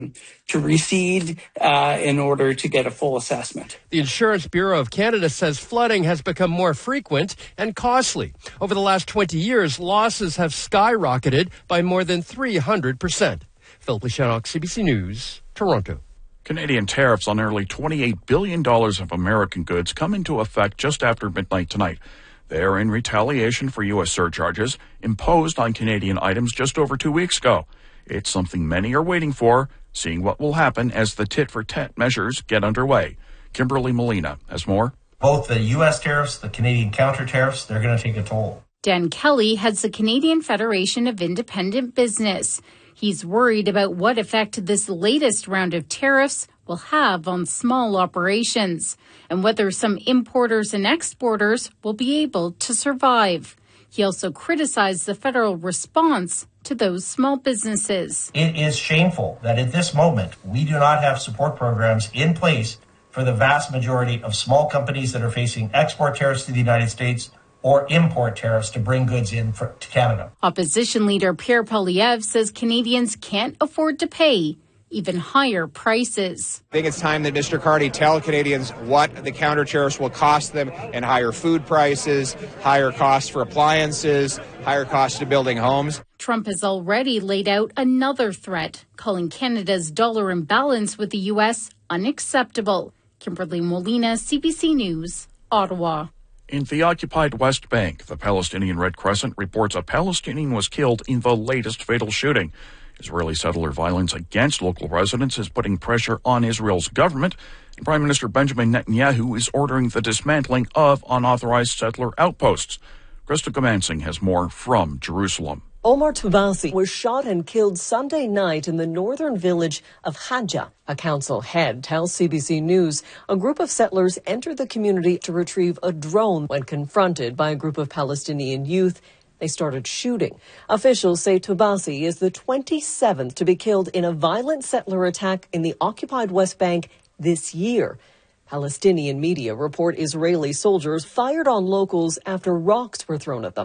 to reseed in order to get a full assessment. The Insurance Bureau of Canada says flooding has become more frequent and costly. Over the last 20 years, losses have skyrocketed by more than 300%. Philip Leschanok, CBC News, Toronto. Canadian tariffs on nearly $28 billion of American goods come into effect just after midnight tonight. They are in retaliation for U.S. surcharges imposed on Canadian items just over 2 weeks ago. It's something many are waiting for, seeing what will happen as the tit-for-tat measures get underway. Kimberly Molina has more. Both the U.S. tariffs, the Canadian counter tariffs, they're going to take a toll. Dan Kelly heads the Canadian Federation of Independent Business. He's worried about what effect this latest round of tariffs will have on small operations and whether some importers and exporters will be able to survive. He also criticized the federal response to those small businesses. It is shameful that at this moment we do not have support programs in place for the vast majority of small companies that are facing export tariffs to the United States or import tariffs to bring goods in to Canada. Opposition leader Pierre Poilievre says Canadians can't afford to pay even higher prices. I think it's time that Mr. Carney tell Canadians what the counter tariffs will cost them in higher food prices, higher costs for appliances, higher costs to building homes. Trump has already laid out another threat, calling Canada's dollar imbalance with the U.S. unacceptable. Kimberly Molina, CBC News, Ottawa. In the occupied West Bank, the Palestinian Red Crescent reports a Palestinian was killed in the latest fatal shooting. Israeli settler violence against local residents is putting pressure on Israel's government, and Prime Minister Benjamin Netanyahu is ordering the dismantling of unauthorized settler outposts. Krista Gamansing has more from Jerusalem. Omar Tubasi was shot and killed Sunday night in the northern village of Hadja. A council head tells CBC News a group of settlers entered the community to retrieve a drone. When confronted by a group of Palestinian youth, they started shooting. Officials say Tubasi is the 27th to be killed in a violent settler attack in the occupied West Bank this year. Palestinian media report Israeli soldiers fired on locals after rocks were thrown at them.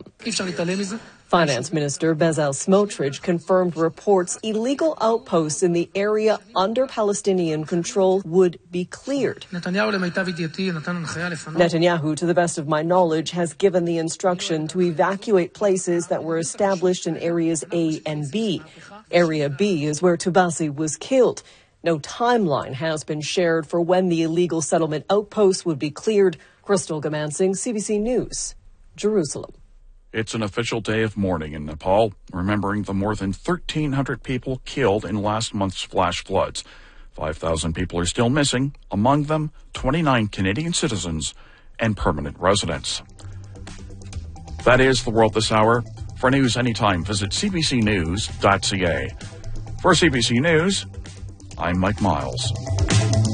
Finance Minister Bezalel Smotrich confirmed reports illegal outposts in the area under Palestinian control would be cleared. Netanyahu, to the best of my knowledge, has given the instruction to evacuate places that were established in areas A and B. Area B is where Tubasi was killed. No timeline has been shared for when the illegal settlement outposts would be cleared. Crystal Gamansing, CBC News, Jerusalem. It's an official day of mourning in Nepal, remembering the more than 1,300 people killed in last month's flash floods. 5,000 people are still missing, among them 29 Canadian citizens and permanent residents. That is the world this hour. For news anytime, visit cbcnews.ca. For CBC News, I'm Mike Miles.